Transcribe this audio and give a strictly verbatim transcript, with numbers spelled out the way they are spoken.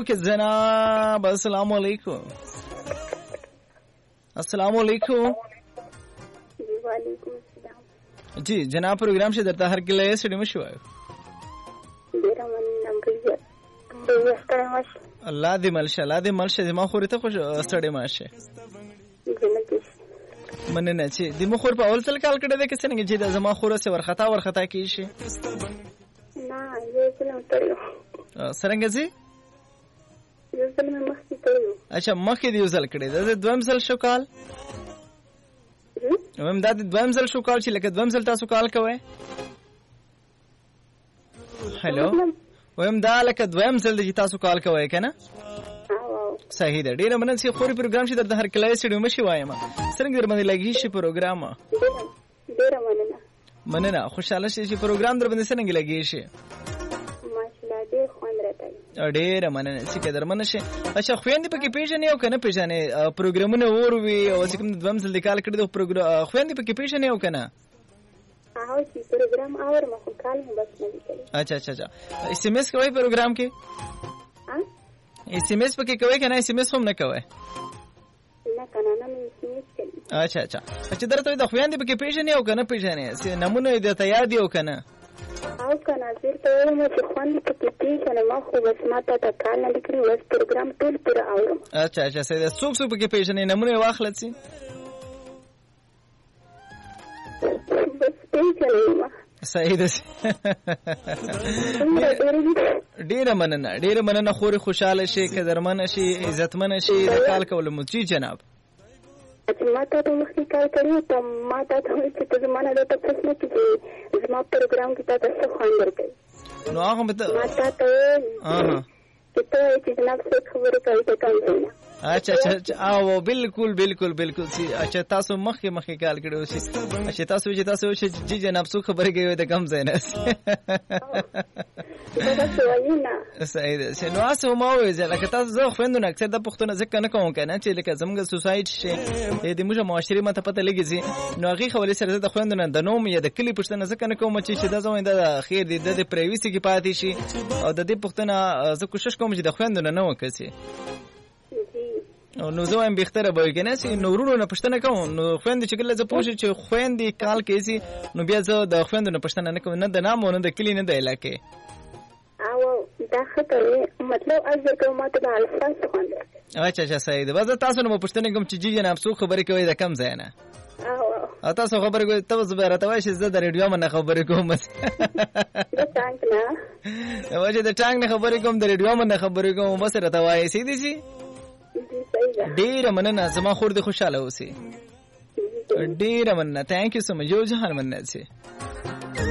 اوکے جناب السلام علیکم. السلام علیکم. جی وعلیکم السلام. جی جناب پروگرام سے درتا هر کله سړی مشو ډیره مننه بریه بریه ستړی ماشه الله دې ملشه الله دې ملشه ما خو ته خوش ستړی ماشه مننه چې د مخور په اول تل کال کړه د کسنګ چې د زما خوره سره ورختا ورختا کی شي نه یو څه نه تړو سرنګ زی یو څه مې مخکې کړو. اچھا مخکې دی وزل کړي د دویم ځل شو کال هم دا د دویم ځل شو کال چې لکه دویم ځل تاسو کال کوئ. هلو ویم دا لکه دویم ځل چې تاسو کال کوئ کنه صحیح ده. ډیره مننه چې خوري پروګرام چې د هر کله سړي مشي وایم څنګه در باندې لګی شي پروګرام ډیره مننه مننه خوشاله شي چې پروګرام در باندې څنګه لګی شي ماشاءالله ډیر خوند راځي ډیره مننه چې قدر مننه شي. اچھا خويندې پکې پیژنې او کنه پیژنې پروګرامونه وروي او چې کوم دویم ځل د کال کړي د پروګرام خويندې پکې پیژنې او کنه او چې پروګرام اور مخ کال هم بس نه کوي. اچھا اچھا اچھا اس ایم ایس کوي پروګرام کې ها اس ایم ایس پکې کوي کنه اس ایم ایس هم نه کوي نه کنه نه مې اس ایم ایس کوي. اچھا اچھا چې درته د خويندې پکې پیژنې او کنه پیژنې نمونه دې ته یاد یو کنه او کنه زیر ته وایم چې خوند پکې پیژنې ما خو بس ماته ته کال نه لیکلي وس پروګرام ټول پر اورم. اچھا اچھا سید څوک څوک پکې پیژنې نمونه واخلت سي بس پیژنې ما صحیح ده. ډیره مننه ډیره مننه خوري خوشاله شي قدرمن شي عزتمن شي د کال کول مو چی جناب چې ما ته مخکې کار کړی ته ما ته چې ته زمانه د تاسو نه چې زما پروګرام کې تاسو څه خوان درکې نو هغه ما ته ته اها چې ته چې جناب څه خبره کوي ته کوم نه. اچھا اچھا او بالکل بالکل بالکل سی اچھا تاسو مخکې مخکې کال کړو شي اچھا تاسو چې تاسو چې جی جناب څو خبرې کوي ته کم ځای نه صحیح ده. نو تاسو مو وایي لکه تاسو زه خويندو نه اکثر د پښتون ځکه نه کوم کنه چې لکه زموږ سوسایټي شي د موږ معاشري مته پته لګي نو هغه خولې سره د خويندو نه د نوم یا د کلی پښتنه ځکه نه کوم چې د زموږ د خیر دي د پرایویسي کې پاتې شي او د دې پښتنه زه کوشش کوم چې د خويندو نه نه وکړي نو زه وایم بهتره به وي کنه چې نورونو نه پښتنه کوم نو خويندې چې کله زه پوښتې چې خويندې کال کېسي نو بیا زه د خويندو نه پښتنه نه کوم نه د نام او نه د کلی نه د علاقې او دا خطر مطلب اځه کوم ته د الفاظ خوند. اچھا اچھا صحیح ده. وزه تاسو نو پښتنه کوم چې جی جناب څو خبرې کوي د کم ځای نه او تاسو خبرې کوي تاسو به راته وایي چې زه د ریډیو باندې خبرې کوم د ټانک نه وایي د ټانک نه خبرې کوم د ریډیو باندې خبرې کوم بس راته وایي سي دي شي ډیره مننه زما خور دې خوشاله اوسې ډیره مننه ثانک یو سو مچ جو جهان مننه سي